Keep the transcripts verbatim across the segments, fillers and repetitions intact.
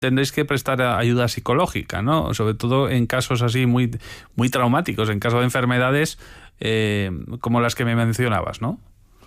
tendréis que prestar ayuda psicológica, ¿no? Sobre todo en casos así muy, muy traumáticos, en caso de enfermedades eh, como las que me mencionabas, ¿no?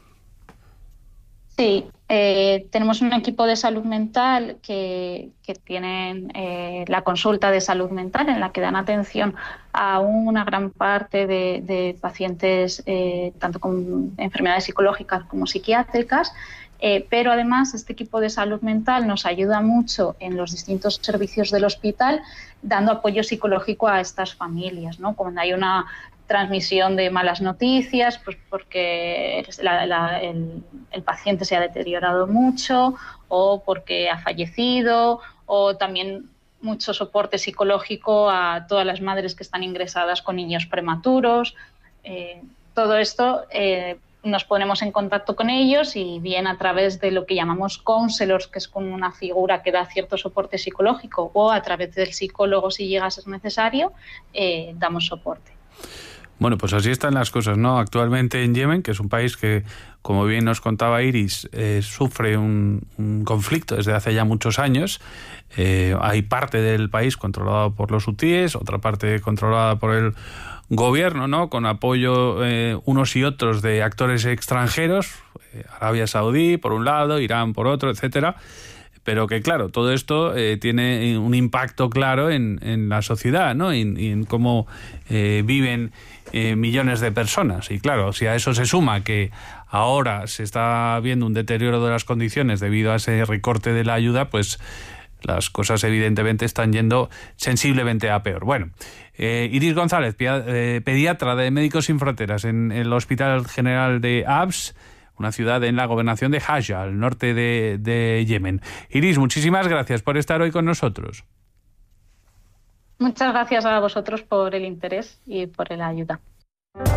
Sí, eh, tenemos un equipo de salud mental que, que tienen eh, la consulta de salud mental en la que dan atención a una gran parte de, de pacientes eh, tanto con enfermedades psicológicas como psiquiátricas, eh, pero además este equipo de salud mental nos ayuda mucho en los distintos servicios del hospital dando apoyo psicológico a estas familias, ¿no? Cuando hay una transmisión de malas noticias, pues porque la, la, el, el paciente se ha deteriorado mucho o porque ha fallecido, o también mucho soporte psicológico a todas las madres que están ingresadas con niños prematuros. Eh, todo esto eh, nos ponemos en contacto con ellos y bien a través de lo que llamamos counselors, que es como una figura que da cierto soporte psicológico, o a través del psicólogo si llega a ser necesario, eh, damos soporte. Bueno, pues así están las cosas, ¿no? Actualmente en Yemen, que es un país que, como bien nos contaba Iris, eh, sufre un, un conflicto desde hace ya muchos años. Eh, hay parte del país controlado por los hutíes, otra parte controlada por el gobierno, ¿no? Con apoyo eh, unos y otros de actores extranjeros, eh, Arabia Saudí por un lado, Irán por otro, etcétera. Pero que, claro, todo esto eh, tiene un impacto claro en, en la sociedad, ¿no? Y, y en cómo eh, viven eh, millones de personas. Y claro, si a eso se suma que ahora se está viendo un deterioro de las condiciones debido a ese recorte de la ayuda, pues las cosas evidentemente están yendo sensiblemente a peor. Bueno, eh, Iris González, pediatra de Médicos Sin Fronteras en el Hospital General de Abs, una ciudad en la gobernación de Hajj, al norte de, de Yemen. Iris, muchísimas gracias por estar hoy con nosotros. Muchas gracias a vosotros por el interés y por la ayuda.